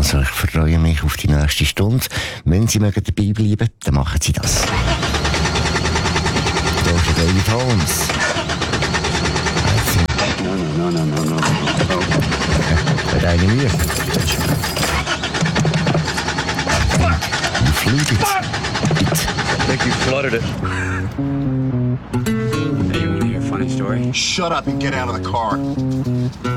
Also, ich freue mich auf die nächste Stunde. Wenn Sie mögen dabei bleiben, dann machen Sie das. Da ist der David Holmes. No. Hat eine Mühe. You flew it. I think you flooded it. Hey, you want to hear a funny story? Shut up and get out of the car.